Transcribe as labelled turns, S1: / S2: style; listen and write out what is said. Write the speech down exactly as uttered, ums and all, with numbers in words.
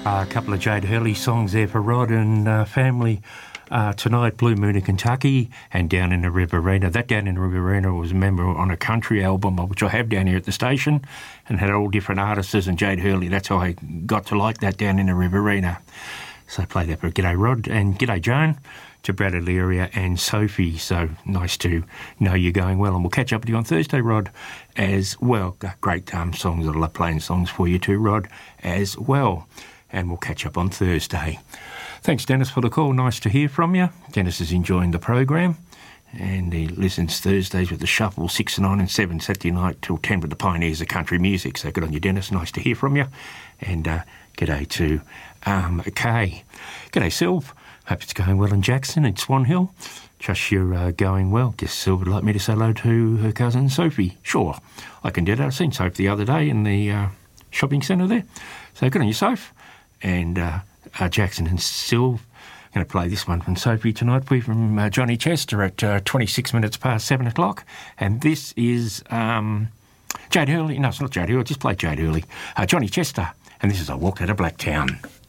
S1: Uh, a couple of Jade Hurley songs there for Rod and uh, family uh, tonight. Blue Moon in Kentucky and Down in the Riverina. That Down in the Riverina was a member on a country album, which I have down here at the station, and had all different artists and Jade Hurley. That's how I got to like that, Down in the Riverina. So I played that for G'day Rod and G'day Joan, to Brad Illyria and Sophie. So nice to know you're going well. And we'll catch up with you on Thursday, Rod, as well. Great um, songs. I love playing songs for you too, Rod, as well. And we'll catch up on Thursday. Thanks, Dennis, for the call. Nice to hear from you. Dennis is enjoying the program, and he listens Thursdays with the Shuffle, six to nine and seven, Saturday night till ten with the Pioneers of Country Music. So good on you, Dennis. Nice to hear from you. And uh, g'day to um, Kay. G'day, Sylv. Hope it's going well in Jackson and Swan Hill. Trust you're uh, going well. Guess Sylv would like me to say hello to her cousin Sophie. Sure, I can do that. I seen Sophie the other day in the uh, shopping centre there. So good on you, Soph. And uh, uh, Jackson and Sylv. I'm going to play this one from Sophie tonight. We're from uh, Johnny Chester at uh, twenty-six minutes past seven o'clock. And this is um, Jade Hurley. No, it's not Jade Hurley. Just play Jade Hurley. Uh, Johnny Chester. And this is I Walked Out of Blacktown.